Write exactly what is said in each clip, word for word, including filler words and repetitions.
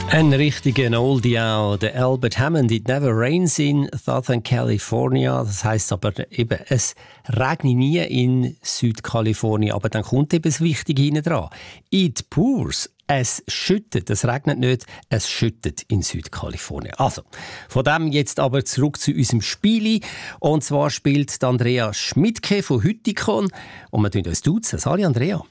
Ein richtiger Oldie auch, der Albert Hammond. It never rains in Southern California. Das heisst aber eben, es regnet nie in Südkalifornien. Aber dann kommt eben das Wichtige hinten dran. It pours. Es schüttet. Es regnet nicht, es schüttet in Südkalifornien. Also, von dem jetzt aber zurück zu unserem Spieli. Und zwar spielt Andrea Schmidtke von Hüttikon. Und wir tun uns duzen. Sali, Andrea.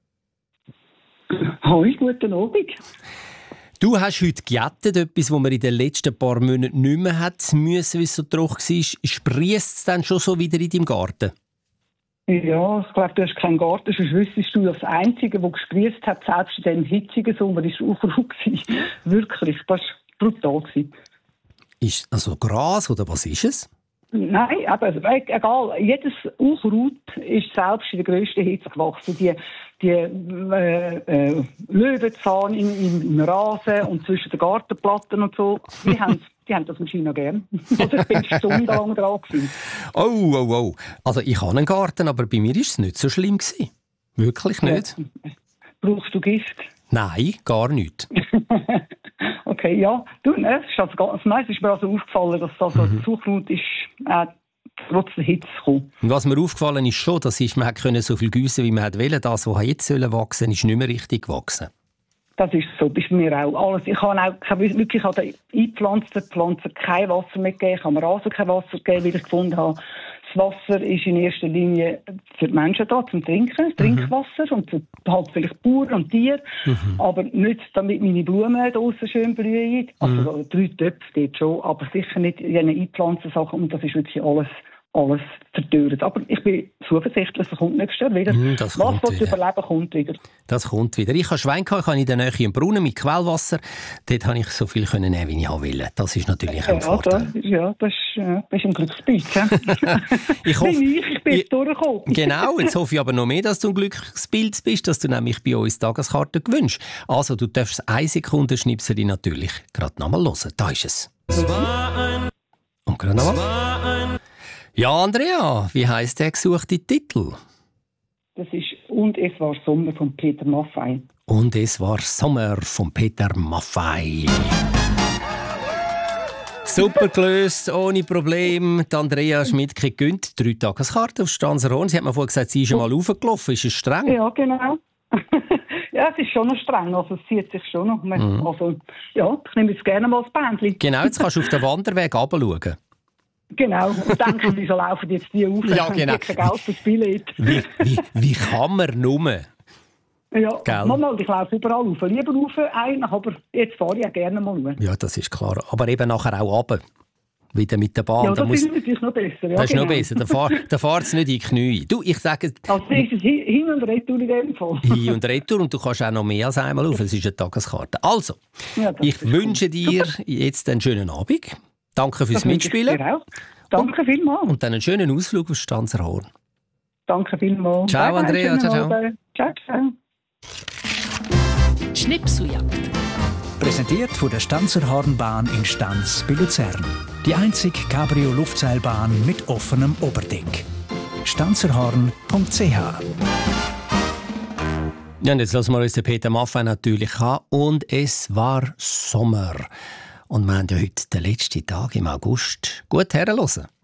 Hallo, guten Abend. Du hast heute gejettet, etwas, was man in den letzten paar Monaten nicht mehr hat müssen, weil es so trocken war. Spriesst es dann schon so wieder in deinem Garten? Ja, ich glaube, du hast keinen Garten, sonst wüsstest du, das Einzige, das gespriesst hat, selbst in diesem hitzigen Sommer, war Unkraut. Wirklich, das war brutal. Ist also Gras oder was ist es? Nein, aber egal. Jedes Unkraut ist selbst in der grössten Hitze gewachsen. Die, die äh, äh, Löwenzahn im, im Rasen und zwischen den Gartenplatten und so, die haben, die haben das Maschine gern. Also ich bin stundenlang dran gewesen. Oh, oh, oh. Also ich habe einen Garten, aber bei mir war es nicht so schlimm gewesen. Wirklich nicht. Ja. Brauchst du Gift? Nein, gar nicht. Okay, ja. Du, ne, es ist also ganz nice. Es ist mir also aufgefallen, dass das also mhm. Zukunft ist, äh, trotz der Hitze gekommen. Und was mir aufgefallen ist schon, dass ist, man konnte so viel gießen, wie man wollte. Das, was jetzt wachsen soll, ist nicht mehr richtig gewachsen. Das ist so, bei mir auch. Alles. Ich habe auch ich habe wirklich an den eingepflanzten Pflanzen kein Wasser mehr gegeben. Ich habe mir Rasen kein Wasser gegeben, weil ich gefunden habe, das Wasser ist in erster Linie für die Menschen da, zum Trinken, mhm. Trinkwasser und für halt vielleicht Bauern und Tiere, mhm. aber nicht, damit meine Blumen draussen schön blühen. Also mhm. drei Töpfe dort schon, aber sicher nicht in den einpflanzten Sachen und das ist wirklich alles, alles verdorrt. Aber ich bin zuversichtlich, es kommt nächstes Jahr wieder. Mhm, das was was überleben kommt wieder. Das kommt wieder. Ich habe Schwein gehabt, ich habe in der Nähe einen Brunnen mit Quellwasser. Dort konnte ich so viel nehmen, wie ich wollte. Das ist natürlich ein ja, Vorteil. Das, ja, das ist, ja, das ist ein Glücksbild. ich hoffe, ich, ich bin jetzt durchgekommen. Genau, jetzt hoffe ich aber noch mehr, dass du ein Glücksbild bist, dass du nämlich bei uns Tageskarte gewünscht. Also, du darfst eine Sekunde Schnipsel natürlich gerade nochmal hören. Da ist es. Und gerade nochmal. Ja, Andrea, wie heisst der gesuchte Titel? Das ist «Und es war Sommer» von Peter Maffay. «Und es war Sommer» von Peter Maffay. Super gelöst, ohne Problem. Die Andrea Schmidtke gönnt drei Tageskarte auf Stanzerhorn. Sie hat mir vorhin gesagt, sie ist schon mal raufgelaufen. Ist es streng? Ja, genau. Ja, es ist schon noch streng. Also, es zieht sich schon noch. Mhm. Also, ja, ich nehme jetzt gerne mal das Bändchen. Genau, jetzt kannst du auf den Wanderweg runterschauen. Genau, und denken, wieso laufen jetzt die auf? Ja, genau. Kein Geld fürs Billett. Wie, wie, wie kann man nur? Ja, mal, ich laufe überall rauf. Lieber rauf eigentlich, aber jetzt fahre ich auch gerne mal rauf. Ja, das ist klar. Aber eben nachher auch runter. Wieder mit der Bahn. Ja, das da muss... ist natürlich noch besser. Ja, das ist genau. noch besser. Da fahr, da fährt es nicht in die Knie. Du, ich sage... Also ist es hin und retour in dem Fall. Hin und retour und du kannst auch noch mehr als einmal rauf. Es ist eine Tageskarte. Also, ja, ich wünsche cool. dir jetzt einen schönen Abend. Danke fürs das Mitspielen. Danke vielmals. Und dann einen schönen Ausflug auf Stanzerhorn. Danke vielmals. Ciao, bye, Andrea. Ciao, ciao. Ciao, ciao. Schnipseljagd. Präsentiert von der Stanzerhornbahn in Stanz bei Luzern. Die einzige Cabrio-Luftseilbahn mit offenem Oberdeck. stanzerhorn punkt c h. Ja, und jetzt lassen wir uns den Peter Maffay natürlich an. Und es war Sommer. Und wir haben ja heute den letzten Tag im August. Gut herhören.